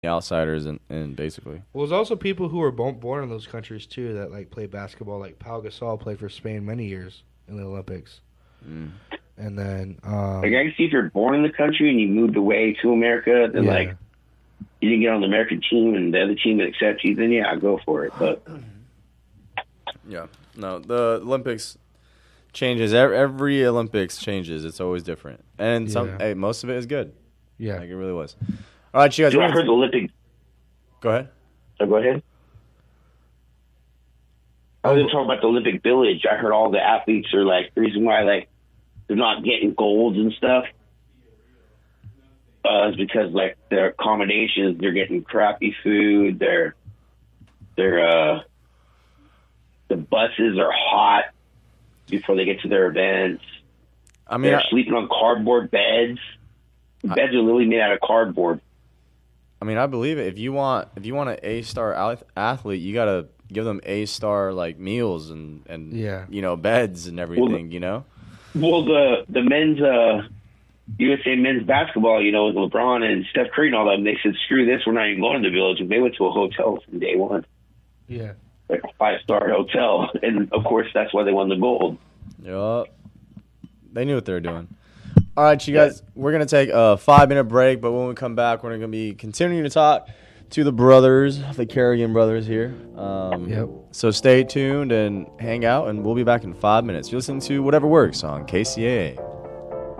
the outsiders and basically. Well, there's also people who were born in those countries too that like play basketball. Like Pau Gasol played for Spain many years in the Olympics, and then like I can see if you're born in the country and you moved away to America, then like you didn't get on the American team and the other team that accepts you, then yeah, go for it. But yeah, no, the Olympics changes. Every Olympics changes. It's always different, and most of it is good. Yeah, like it really was. All right, you guys. Dude, I heard the Olympic. Go ahead. Oh, go ahead. I was going to talk about the Olympic Village. I heard all the athletes are like, the reason why like they're not getting golds and stuff is because like their accommodations, they're getting crappy food. The buses are hot before they get to their events. I mean, they're sleeping on cardboard beds. The beds are literally made out of cardboard. I mean, I believe it. If you want an A-star athlete, you gotta give them A-star like meals and beds and everything. Well, the men's USA men's basketball, with LeBron and Steph Curry and all that, they said, "Screw this, we're not even going to the Village." And they went to a hotel from day one. Yeah, like a 5-star hotel, and of course that's why they won the gold. Yup, they knew what they were doing. All right, you guys, we're going to take a 5-minute break, but when we come back, we're going to be continuing to talk to the brothers, the Kerrigan brothers here. So stay tuned and hang out, and we'll be back in 5 minutes. You're listening to Whatever Works on KCAA.